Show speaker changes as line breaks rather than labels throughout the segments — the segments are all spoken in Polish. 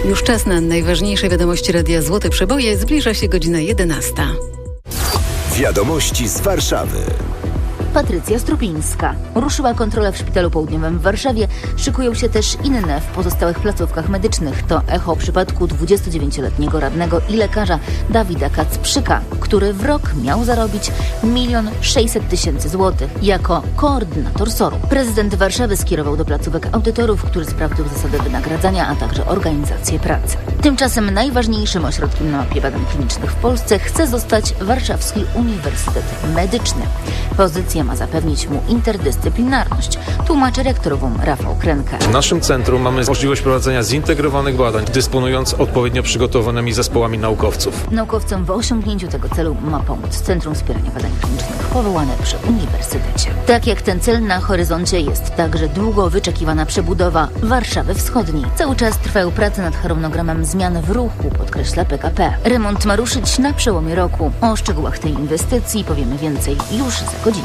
Już czas na najważniejsze wiadomości Radia Złote Przeboje. Zbliża się godzina 11.
Wiadomości z Warszawy.
Patrycja Strupińska. Ruszyła kontrola w Szpitalu Południowym w Warszawie. Szykują się też inne w pozostałych placówkach medycznych. To echo przypadku 29-letniego radnego i lekarza Dawida Kacprzyka, który w rok miał zarobić 1 600 000 złotych jako koordynator SOR-u. Prezydent Warszawy skierował do placówek audytorów, który sprawdził zasady wynagradzania, a także organizację pracy. Tymczasem najważniejszym ośrodkiem na mapie badań klinicznych w Polsce chce zostać Warszawski Uniwersytet Medyczny. Pozycja ma zapewnić mu interdyscyplinarność, tłumaczy rektorową Rafał Krenka.
W naszym centrum mamy możliwość prowadzenia zintegrowanych badań, dysponując odpowiednio przygotowanymi zespołami naukowców.
Naukowcom w osiągnięciu tego celu ma pomóc Centrum Wspierania Badań Klinicznych powołane przy Uniwersytecie. Tak jak ten cel na horyzoncie jest także długo wyczekiwana przebudowa Warszawy Wschodniej. Cały czas trwają prace nad harmonogramem zmian w ruchu, podkreśla PKP. Remont ma ruszyć na przełomie roku. O szczegółach tej inwestycji powiemy więcej już za godzinę.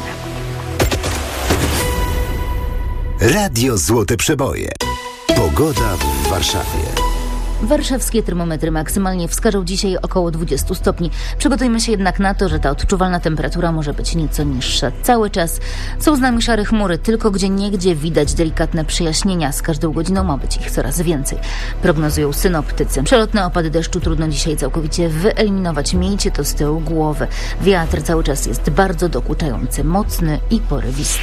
Radio Złote Przeboje. Pogoda w Warszawie.
Warszawskie termometry maksymalnie wskażą dzisiaj około 20 stopni. Przygotujmy się jednak na to, że ta odczuwalna temperatura może być nieco niższa. Cały czas są z nami szare chmury, tylko gdzieniegdzie widać delikatne przejaśnienia. Z każdą godziną ma być ich coraz więcej. Prognozują synoptycy. Przelotne opady deszczu trudno dzisiaj całkowicie wyeliminować. Miejcie to z tyłu głowy. Wiatr cały czas jest bardzo dokuczający, mocny i porywisty.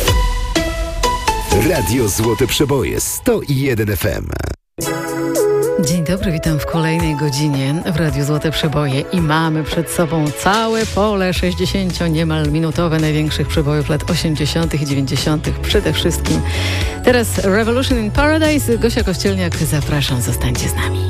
Radio Złote Przeboje 101 FM.
Dzień dobry, witam w kolejnej godzinie w Radiu Złote Przeboje i mamy przed sobą całe pole 60 niemal minutowe największych przebojów lat 80. i 90. przede wszystkim. Teraz Revolution in Paradise. Gosia Kościelniak, zapraszam, zostańcie z nami.